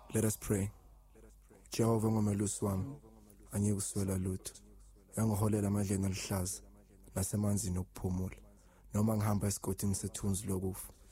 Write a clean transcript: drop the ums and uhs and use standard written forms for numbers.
Let us pray. Jehova ngomelusi wami, angikuswela lutho. Yangiholela amadleni aluhlaza nasemanzini okuphumula. Noma ngihamba esigodini sethunzi lokufa,